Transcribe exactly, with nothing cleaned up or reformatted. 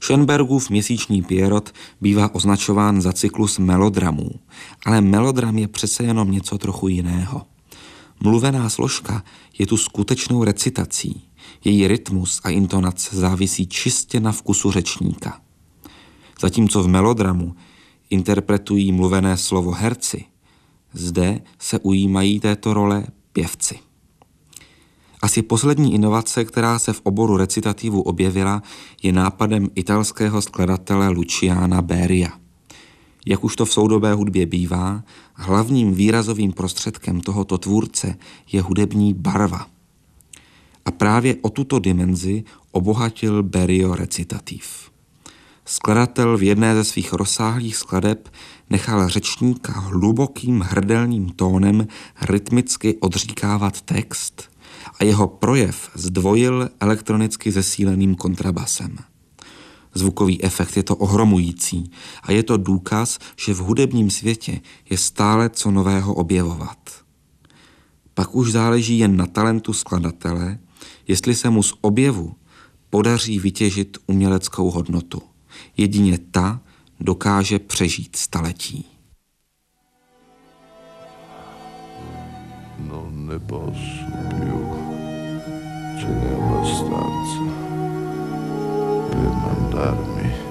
Schönbergův měsíční Pierrot bývá označován za cyklus melodramů, ale melodram je přece jenom něco trochu jiného. Mluvená složka je tu skutečnou recitací. Její rytmus a intonace závisí čistě na vkusu řečníka. Zatímco v melodramu interpretují mluvené slovo herci, zde se ujímají této role pěvci. Asi poslední inovace, která se v oboru recitativu objevila, je nápadem italského skladatele Luciana Beria. Jak už to v soudobé hudbě bývá, hlavním výrazovým prostředkem tohoto tvůrce je hudební barva. A právě o tuto dimenzi obohatil Berio recitativ. Skladatel v jedné ze svých rozsáhlých skladeb nechal řečníka hlubokým hrdelním tónem rytmicky odříkávat text a jeho projev zdvojil elektronicky zesíleným kontrabasem. Zvukový efekt je to ohromující a je to důkaz, že v hudebním světě je stále co nového objevovat. Pak už záleží jen na talentu skladatele, jestli se mu z objevu podaří vytěžit uměleckou hodnotu. Jedině ta dokáže přežít staletí. Non ne posso più, ce n'è abbastanza per mandarmi